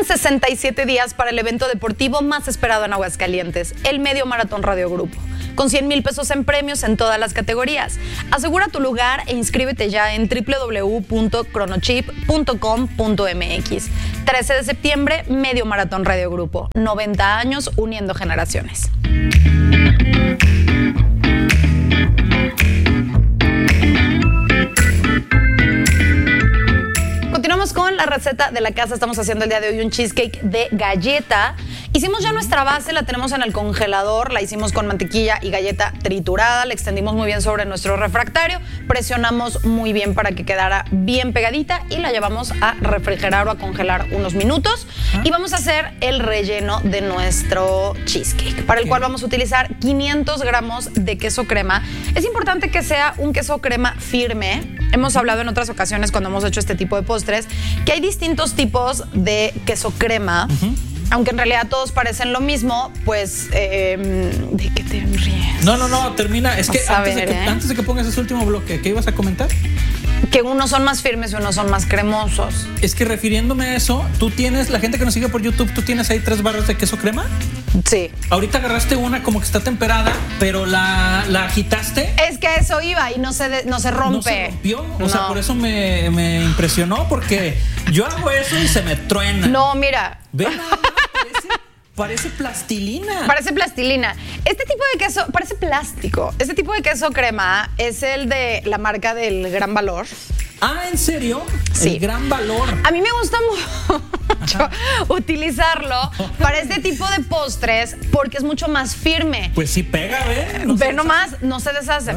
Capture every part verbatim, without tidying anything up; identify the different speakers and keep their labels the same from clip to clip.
Speaker 1: Faltan sesenta y siete días para el evento deportivo más esperado en Aguascalientes, el Medio Maratón Radio Grupo, con cien mil pesos en premios en todas las categorías. Asegura tu lugar e inscríbete ya en doble u doble u doble u punto cronochip punto com punto m x. trece de septiembre, Medio Maratón Radio Grupo. noventa años uniendo generaciones. Continuamos con la receta de la casa. Estamos haciendo el día de hoy un cheesecake de galleta. Hicimos ya nuestra base, la tenemos en el congelador, la hicimos con mantequilla y galleta triturada, la extendimos muy bien sobre nuestro refractario, presionamos muy bien para que quedara bien pegadita y la llevamos a refrigerar o a congelar unos minutos. Y vamos a hacer el relleno de nuestro cheesecake, para el cual vamos a utilizar quinientos gramos de queso crema. Es importante que sea un queso crema firme. Hemos hablado en otras ocasiones cuando hemos hecho este tipo de postres que hay distintos tipos de queso crema. Uh-huh. Aunque en realidad todos parecen lo mismo, pues, eh, ¿de qué te ríes?
Speaker 2: No, no, no, termina. Es que, antes, ver, de que ¿eh? antes de que pongas ese último bloque, ¿qué ibas a comentar?
Speaker 1: Que unos son más firmes y unos son más cremosos.
Speaker 2: Es que refiriéndome a eso, tú tienes, la gente que nos sigue por YouTube, ¿tú tienes ahí tres barras de queso crema?
Speaker 1: Sí.
Speaker 2: Ahorita agarraste una como que está temperada, pero la, la agitaste.
Speaker 1: Es que eso iba y no se, de, no se rompe.
Speaker 2: ¿No se rompió? O no. sea, por eso me, me impresionó, porque yo hago eso y se me truena.
Speaker 1: No, mira.
Speaker 2: Ve, parece, parece plastilina.
Speaker 1: Parece plastilina. Este tipo de queso, parece plástico. Este tipo de queso crema es el de la marca del Gran Valor.
Speaker 2: Ah, ¿en serio?
Speaker 1: Sí.
Speaker 2: El Gran Valor.
Speaker 1: A mí me gusta mucho utilizarlo para este tipo de postres porque es mucho más firme.
Speaker 2: Pues sí pega, ¿ve? No
Speaker 1: Ve nomás, no se deshace.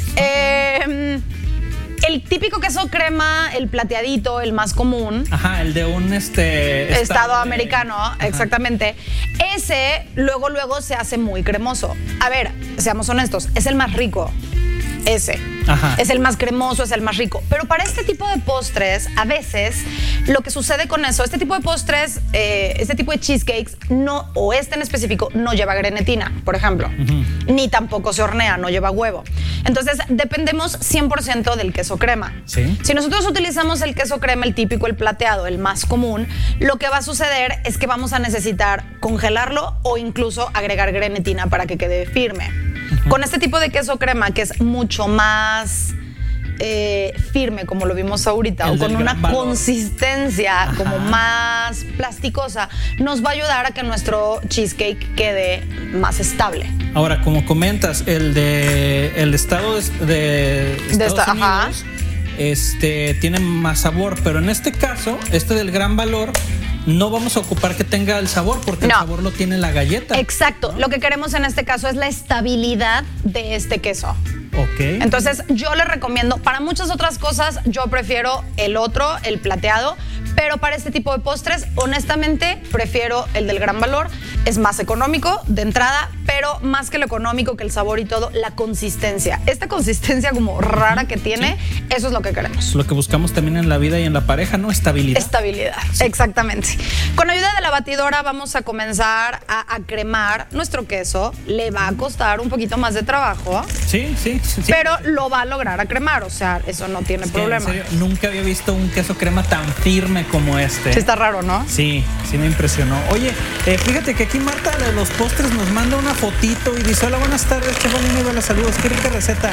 Speaker 1: Eh, el típico queso crema, el plateadito, el más común.
Speaker 2: Ajá, el de un este
Speaker 1: estado, estado americano, de... exactamente. Ese luego, luego se hace muy cremoso. A ver, seamos honestos, es el más rico. Ese. Ajá. Es el más cremoso, es el más rico. Pero para este tipo de postres, a veces, lo que sucede con eso, este tipo de postres, eh, este tipo de cheesecakes, no, o este en específico, no lleva grenetina, por ejemplo. Uh-huh. Ni tampoco se hornea, no lleva huevo. Entonces, dependemos cien por ciento del queso crema.
Speaker 2: ¿Sí?
Speaker 1: Si nosotros utilizamos el queso crema, el típico, el plateado, el más común, lo que va a suceder es que vamos a necesitar congelarlo o incluso agregar grenetina para que quede firme. Uh-huh. Con este tipo de queso crema, que es mucho más eh, firme, como lo vimos ahorita, el o con una valor. consistencia Ajá. como más plasticosa, nos va a ayudar a que nuestro cheesecake quede más estable.
Speaker 2: Ahora, como comentas, el de el estado de, de Estados
Speaker 1: de esta,
Speaker 2: Unidos
Speaker 1: ajá.
Speaker 2: este, tiene más sabor, pero en este caso, este del Gran Valor, no vamos a ocupar que tenga el sabor porque no. el sabor lo tiene la galleta.
Speaker 1: Exacto. ¿No? Lo que queremos en este caso es la estabilidad de este queso.
Speaker 2: Ok.
Speaker 1: Entonces, yo le recomiendo, para muchas otras cosas, yo prefiero el otro, el plateado, pero para este tipo de postres, honestamente, prefiero el del Gran Valor. Es más económico de entrada, pero más que lo económico, que el sabor y todo, la consistencia. Esta consistencia como rara que tiene, sí. eso es lo que queremos.
Speaker 2: Lo que buscamos también en la vida y en la pareja, ¿no? Estabilidad.
Speaker 1: Estabilidad, sí. exactamente. Con ayuda de la batidora vamos a comenzar a, a cremar nuestro queso. Le va a costar un poquito más de trabajo.
Speaker 2: Sí, sí. sí
Speaker 1: pero lo va a lograr a cremar, o sea, eso no tiene
Speaker 2: es
Speaker 1: problema.
Speaker 2: Que, en serio, nunca había visto un queso crema tan firme como este.
Speaker 1: Sí, está raro, ¿no?
Speaker 2: Sí, sí me impresionó. Oye, eh, fíjate que aquí Marta de los postres nos manda una fotito y dice: hola, buenas tardes, qué bonito, los saludos, qué rica receta.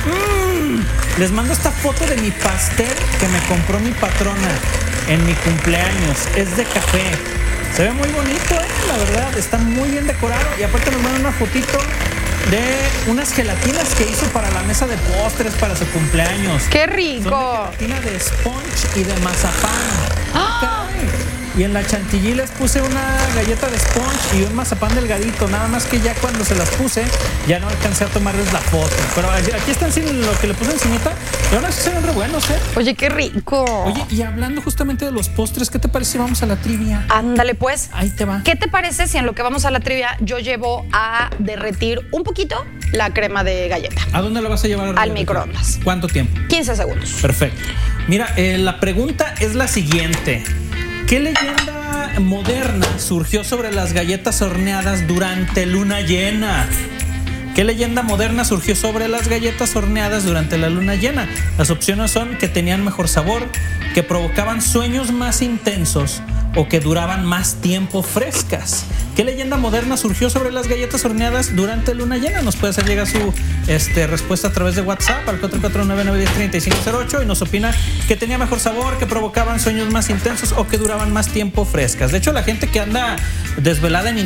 Speaker 2: Mm. Les mando esta foto de mi pastel que me compró mi patrona en mi cumpleaños. Es de café. Se ve muy bonito, ¿eh? La verdad, está muy bien decorado. Y aparte nos manda una fotito de unas gelatinas que hizo para la mesa de postres para su cumpleaños.
Speaker 1: ¡Qué rico!
Speaker 2: Son de gelatina de sponge y de mazapán. ¡Ah! Y en la chantilly les puse una galleta de sponge y un mazapán delgadito. Nada más que ya cuando se las puse, ya no alcancé a tomarles la foto. Pero aquí están sin lo que le puse encimita. Y ahora sí se ven re buenos, ¿eh?
Speaker 1: Oye, qué rico.
Speaker 2: Oye, y hablando justamente de los postres, ¿qué te parece si vamos a la trivia?
Speaker 1: Ándale, pues.
Speaker 2: Ahí te va.
Speaker 1: ¿Qué te parece si en lo que vamos a la trivia yo llevo a derretir un poquito la crema de galleta?
Speaker 2: ¿A dónde la vas a llevar?
Speaker 1: Al microondas.
Speaker 2: ¿Cuánto tiempo?
Speaker 1: quince segundos.
Speaker 2: Perfecto. Mira, eh, la pregunta es la siguiente. ¿Qué leyenda moderna surgió sobre las galletas horneadas durante luna llena? ¿Qué leyenda moderna surgió sobre las galletas horneadas durante la luna llena? Las opciones son que tenían mejor sabor, que provocaban sueños más intensos o que duraban más tiempo frescas? ¿Qué leyenda moderna surgió sobre las galletas horneadas durante luna llena? Nos puede hacer llegar su este, respuesta a través de WhatsApp al cuatro cuatro nueve, nueve uno cero, tres cinco cero ocho y nos opina que tenía mejor sabor, que provocaban sueños más intensos o que duraban más tiempo frescas. De hecho, la gente que anda desvelada en